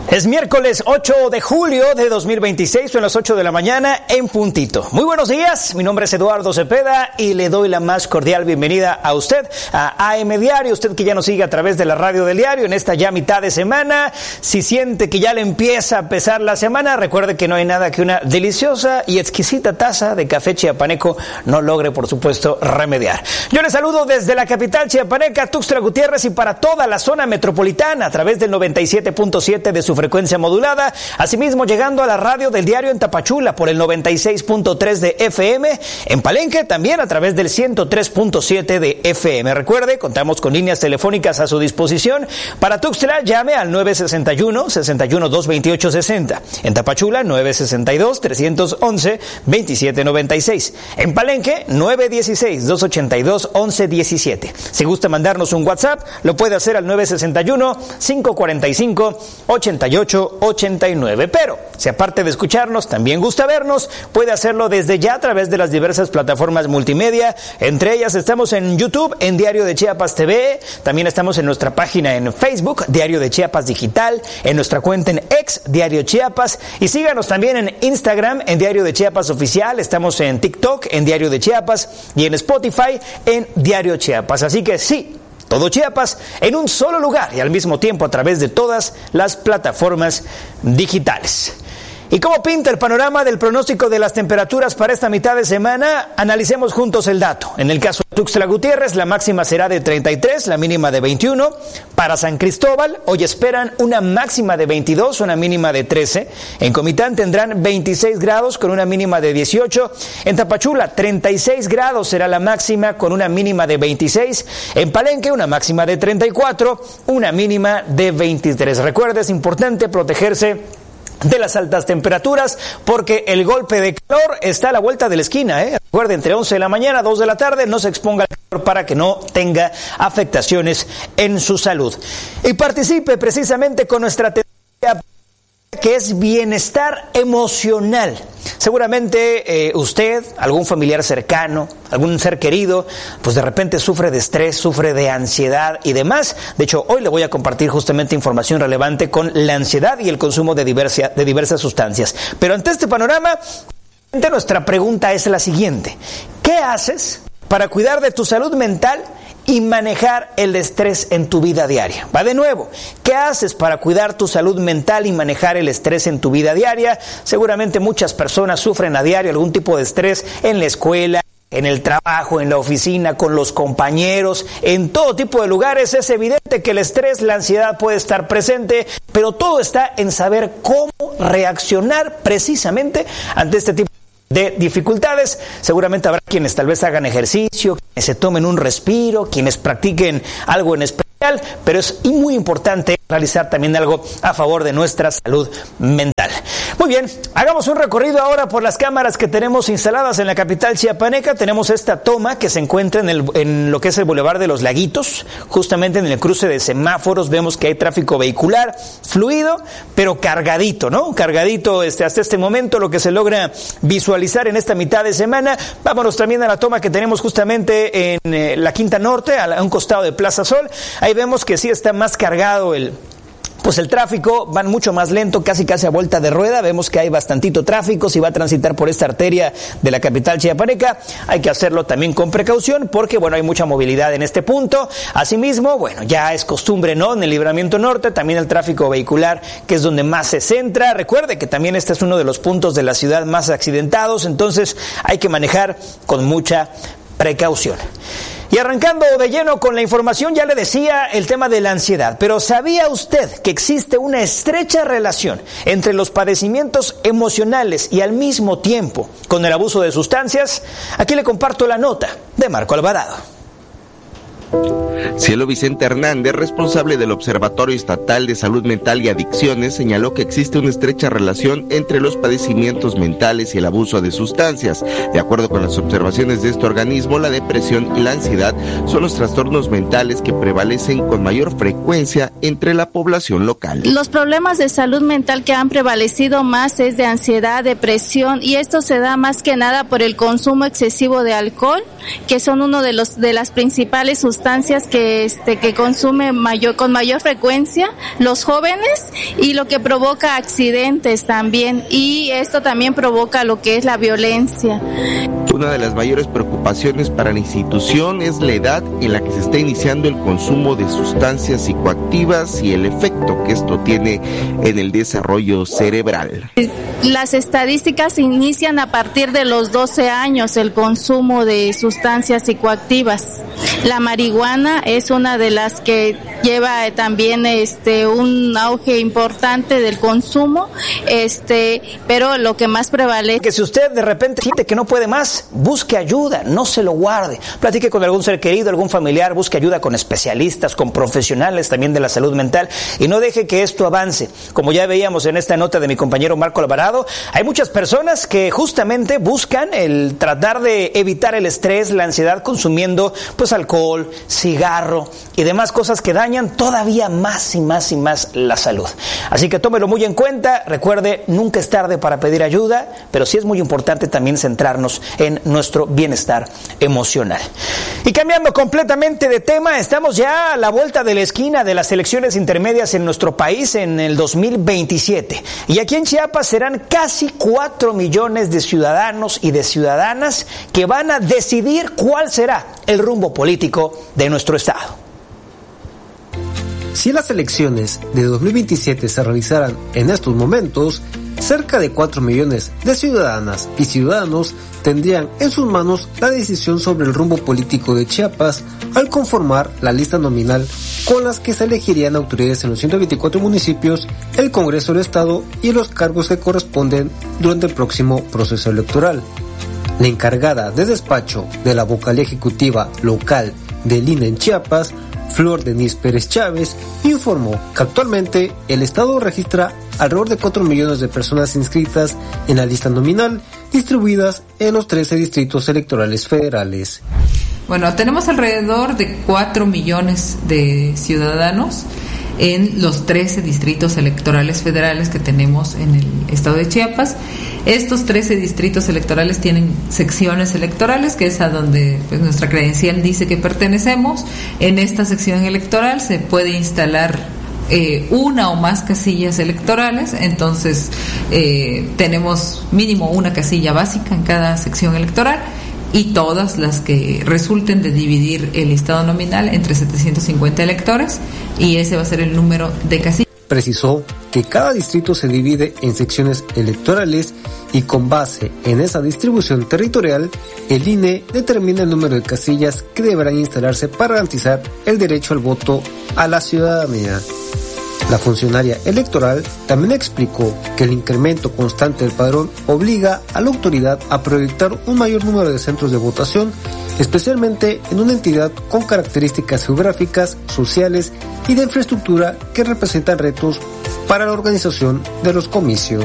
Es miércoles 8 de julio de 2026, son las 8 de la mañana en puntito. Muy buenos días, mi nombre es Eduardo Cepeda y le doy la más cordial bienvenida a usted, a AM Diario, usted que ya nos sigue a través de la radio del diario en esta ya mitad de semana. Si siente que ya le empieza a pesar la semana, recuerde que no hay nada que una deliciosa y exquisita taza de café chiapaneco no logre, por supuesto, remediar. Yo le saludo desde la capital chiapaneca, Tuxtla Gutiérrez, y para toda la zona metropolitana a través del 97.7 de su frecuencia modulada, asimismo llegando a la radio del diario en Tapachula por el 96.3 de FM, en Palenque también a través del 103.7 de FM. Recuerde, contamos con líneas telefónicas a su disposición. Para Tuxtla, llame al 961-61-228-60. En Tapachula, 962-311-2796. En Palenque, 916-282-1117. Si gusta mandarnos un WhatsApp, lo puede hacer al 961-545-8889. Pero si aparte de escucharnos también gusta vernos, puede hacerlo desde ya a través de las diversas plataformas multimedia. Entre ellas estamos en YouTube, en Diario de Chiapas TV, también estamos en nuestra página en Facebook, Diario de Chiapas Digital, en nuestra cuenta en X, Diario Chiapas, y síganos también en Instagram, en Diario de Chiapas Oficial, estamos en TikTok, en Diario de Chiapas, y en Spotify, en Diario Chiapas. Así que sí, todo Chiapas en un solo lugar y al mismo tiempo a través de todas las plataformas digitales. ¿Y cómo pinta el panorama del pronóstico de las temperaturas para esta mitad de semana? Analicemos juntos el dato. En el caso de Tuxtla Gutiérrez, la máxima será de 33, la mínima de 21. Para San Cristóbal, hoy esperan una máxima de 22, una mínima de 13. En Comitán tendrán 26 grados con una mínima de 18. En Tapachula, 36 grados será la máxima con una mínima de 26. En Palenque, una máxima de 34, una mínima de 23. Recuerde, es importante protegerse de las altas temperaturas, porque el golpe de calor está a la vuelta de la esquina, Recuerde, entre 11 de la mañana a 2 de la tarde, no se exponga al calor para que no tenga afectaciones en su salud. Y participe precisamente con nuestra tendencia, que es bienestar emocional. Seguramente usted, algún familiar cercano, algún ser querido, pues de repente sufre de estrés, sufre de ansiedad y demás. De hecho, hoy le voy a compartir justamente información relevante con la ansiedad y el consumo de diversas sustancias. Pero ante este panorama, nuestra pregunta es la siguiente: ¿qué haces para cuidar de tu salud mental y manejar el estrés en tu vida diaria? Va de nuevo, ¿qué haces para cuidar tu salud mental y manejar el estrés en tu vida diaria? Seguramente muchas personas sufren a diario algún tipo de estrés en la escuela, en el trabajo, en la oficina, con los compañeros, en todo tipo de lugares. Es evidente que el estrés, la ansiedad puede estar presente, pero todo está en saber cómo reaccionar precisamente ante este tipo de dificultades. Seguramente habrá quienes tal vez hagan ejercicio, quienes se tomen un respiro, quienes practiquen algo en especial, pero es muy importante realizar también algo a favor de nuestra salud mental. Muy bien, hagamos un recorrido ahora por las cámaras que tenemos instaladas en la capital chiapaneca. Tenemos esta toma que se encuentra en lo que es el Boulevard de los Laguitos, justamente en el cruce de semáforos. Vemos que hay tráfico vehicular fluido, pero cargadito, ¿no? Cargadito hasta este momento, lo que se logra visualizar en esta mitad de semana. Vámonos también a la toma que tenemos justamente en la Quinta Norte, a un costado de Plaza Sol. Ahí vemos que sí está más cargado el tráfico, van mucho más lento, casi a vuelta de rueda. Vemos que hay bastantito tráfico. Si va a transitar por esta arteria de la capital chiapaneca, hay que hacerlo también con precaución, porque hay mucha movilidad en este punto. Asimismo, ya es costumbre, ¿no? En el Libramiento Norte, también el tráfico vehicular, que es donde más se centra. Recuerde que también este es uno de los puntos de la ciudad más accidentados, entonces hay que manejar con mucha precaución. Y arrancando de lleno con la información, ya le decía el tema de la ansiedad, pero ¿sabía usted que existe una estrecha relación entre los padecimientos emocionales y al mismo tiempo con el abuso de sustancias? Aquí le comparto la nota de Marco Alvarado. Cielo Vicente Hernández, responsable del Observatorio Estatal de Salud Mental y Adicciones, señaló que existe una estrecha relación entre los padecimientos mentales y el abuso de sustancias. De acuerdo con las observaciones de este organismo, la depresión y la ansiedad son los trastornos mentales que prevalecen con mayor frecuencia entre la población local. Los problemas de salud mental que han prevalecido más es de ansiedad, depresión, y esto se da más que nada por el consumo excesivo de alcohol, que son uno de las principales sustancias sustancias que consume con mayor frecuencia los jóvenes, y lo que provoca accidentes también, y esto también provoca lo que es la violencia. Una de las mayores preocupaciones para la institución es la edad en la que se está iniciando el consumo de sustancias psicoactivas y el efecto que esto tiene en el desarrollo cerebral. Las estadísticas inician a partir de los 12 años el consumo de sustancias psicoactivas. La marihuana es una de las que lleva también un auge importante del consumo, pero lo que más prevalece. Que si usted de repente siente que no puede más, busque ayuda, no se lo guarde. Platique con algún ser querido, algún familiar, busque ayuda con especialistas, con profesionales también de la salud mental, y no deje que esto avance. Como ya veíamos en esta nota de mi compañero Marco Alvarado, hay muchas personas que justamente buscan el tratar de evitar el estrés, la ansiedad, consumiendo pues alcohol, cigarro y demás cosas que dañan todavía más y más y más la salud. Así que tómelo muy en cuenta. Recuerde, nunca es tarde para pedir ayuda, pero sí es muy importante también centrarnos en nuestro bienestar emocional. Y cambiando completamente de tema, estamos ya a la vuelta de la esquina de las elecciones intermedias en nuestro país en el 2027. Y aquí en Chiapas serán casi 4 millones de ciudadanos y de ciudadanas que van a decidir cuál será el rumbo político de nuestro estado. Si las elecciones de 2027 se realizaran en estos momentos, cerca de 4 millones de ciudadanas y ciudadanos tendrían en sus manos la decisión sobre el rumbo político de Chiapas al conformar la lista nominal con las que se elegirían autoridades en los 124 municipios, el Congreso del Estado y los cargos que corresponden durante el próximo proceso electoral. La encargada de despacho de la vocalía ejecutiva local del INE en Chiapas, Flor Denise Pérez Chávez, informó que actualmente el Estado registra alrededor de 4 millones de personas inscritas en la lista nominal, distribuidas en los 13 distritos electorales federales. Bueno, tenemos alrededor de 4 millones de ciudadanos en los 13 distritos electorales federales que tenemos en el estado de Chiapas. Estos 13 distritos electorales tienen secciones electorales, que es a donde pues, nuestra credencial dice que pertenecemos. En esta sección electoral se puede instalar una o más casillas electorales, entonces tenemos mínimo una casilla básica en cada sección electoral, y todas las que resulten de dividir el listado nominal entre 750 electores, y ese va a ser el número de casillas. Precisó que cada distrito se divide en secciones electorales y con base en esa distribución territorial, el INE determina el número de casillas que deberán instalarse para garantizar el derecho al voto a la ciudadanía. La funcionaria electoral también explicó que el incremento constante del padrón obliga a la autoridad a proyectar un mayor número de centros de votación, especialmente en una entidad con características geográficas, sociales y de infraestructura que representan retos para la organización de los comicios.